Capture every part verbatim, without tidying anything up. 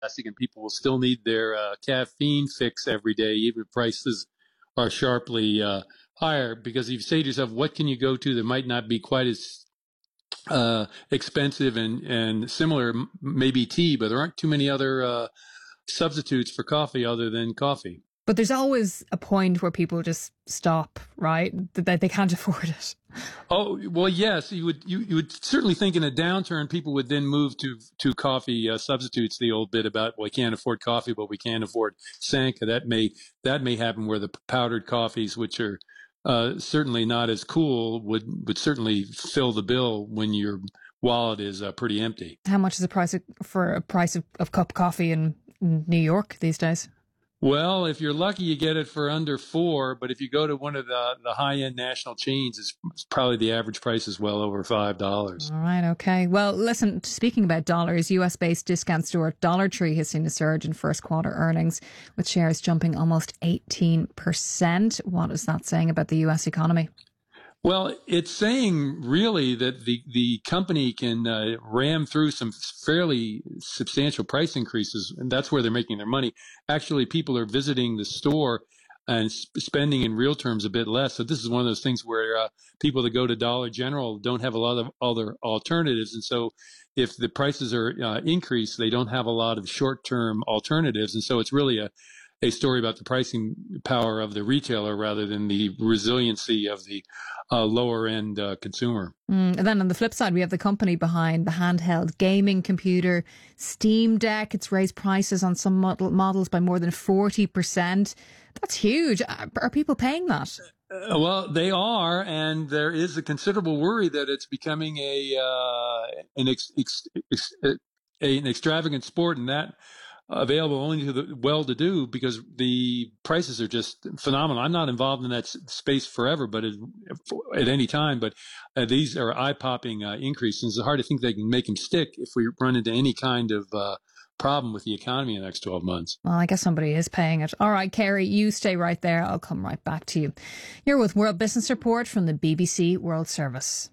and people will still need their uh, caffeine fix every day, even if prices are sharply uh, higher. Because if you say to yourself, what can you go to that might not be quite as uh, expensive and, and similar, maybe tea, but there aren't too many other uh, substitutes for coffee other than coffee. But there's always a point where people just stop, right? That they can't afford it. Oh, well, yes, you would, you, you would certainly think in a downturn, people would then move to, to coffee uh, substitutes. The old bit about, well, we can't afford coffee, but we can afford Sanka. That may, that may happen where the powdered coffees, which are uh, certainly not as cool, would, would certainly fill the bill when your wallet is uh, pretty empty. How much is the price of, for a price of, of cup coffee in New York these days? Well, if you're lucky, you get it for under four. But if you go to one of the, the high-end national chains, it's, it's probably the average price is well over five dollars. All right, okay. Well, listen, speaking about dollars, U S-based discount store Dollar Tree has seen a surge in first quarter earnings, with shares jumping almost eighteen percent. What is that saying about the U S economy? Well, it's saying really that the, the company can uh, ram through some fairly substantial price increases, and that's where they're making their money. Actually, people are visiting the store and sp- spending in real terms a bit less. So this is one of those things where uh, people that go to Dollar General don't have a lot of other alternatives. And so if the prices are uh, increased, they don't have a lot of short-term alternatives. And so it's really a a story about the pricing power of the retailer rather than the resiliency of the uh, lower end uh, consumer. Mm, and then on the flip side, we have the company behind the handheld gaming computer Steam Deck. It's raised prices on some model, models by more than forty percent. That's huge. Are people paying that? Uh, well, they are, and there is a considerable worry that it's becoming a uh, an, ex, ex, ex, a, an extravagant sport, and that available only to the well-to-do because the prices are just phenomenal. I'm not involved in that s- space forever, but it, at any time. But uh, these are eye-popping uh, increases. It's hard to think they can make them stick if we run into any kind of uh, problem with the economy in the next twelve months. Well, I guess somebody is paying it. All right, Kerry, you stay right there. I'll come right back to you. You're with World Business Report from the B B C World Service.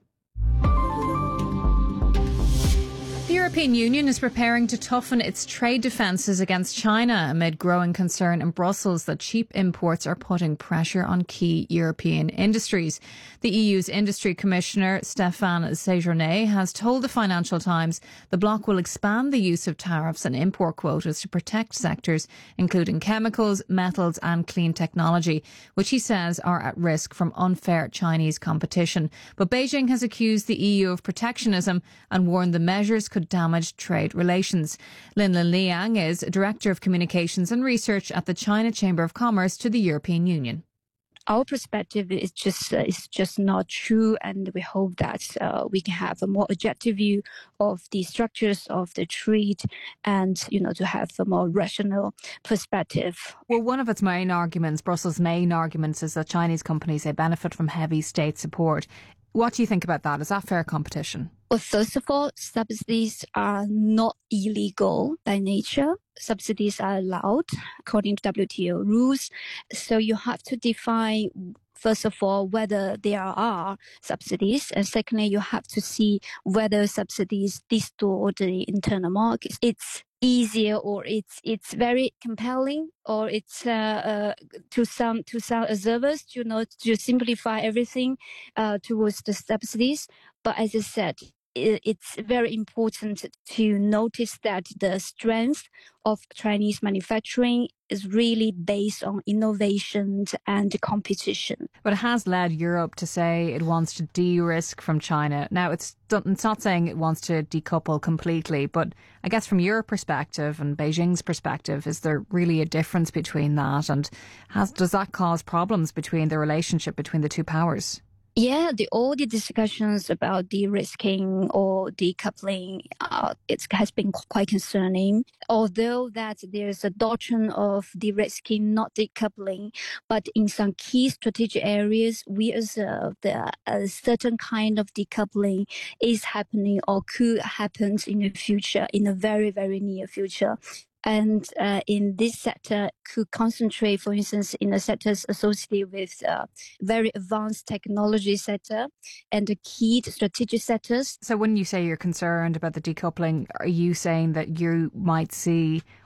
The European Union is preparing to toughen its trade defences against China amid growing concern in Brussels that cheap imports are putting pressure on key European industries. The E U's Industry Commissioner, Stéphane Séjourné, has told the Financial Times the bloc will expand the use of tariffs and import quotas to protect sectors including chemicals, metals and clean technology, which he says are at risk from unfair Chinese competition. But Beijing has accused the E U of protectionism and warned the measures could damage trade relations. Linlin Liang is Director of Communications and Research at the China Chamber of Commerce to the European Union. Our perspective is just uh, is just not true, and we hope that uh, we can have a more objective view of the structures of the trade, and you know to have a more rational perspective. Well, one of its main arguments, Brussels' main arguments, is that Chinese companies they benefit from heavy state support. What do you think about that? Is that fair competition? Well, first of all, subsidies are not illegal by nature. Subsidies are allowed according to W T O rules. So you have to define, first of all, whether there are subsidies. And secondly, you have to see whether subsidies distort the internal market. It's easier or it's it's very compelling or it's uh, uh, to some to some observers you know to simplify everything uh, towards the subsidies. But as I said, it's very important to notice that the strength of Chinese manufacturing is really based on innovation and competition. But it has led Europe to say it wants to de-risk from China. Now, it's, it's not saying it wants to decouple completely, but I guess from your perspective and Beijing's perspective, is there really a difference between that? And has, does that cause problems between the relationship between the two powers? Yeah, the, all the discussions about de-risking or decoupling, uh, it has been quite concerning. Although that there's a doctrine of de-risking, not decoupling, but in some key strategic areas, we observe that a certain kind of decoupling is happening or could happen in the future, in the very, very near future. And uh, in this sector, could concentrate, for instance, in the sectors associated with uh, very advanced technology sector and the key strategic sectors. So when you say you're concerned about the decoupling, are you saying that you might see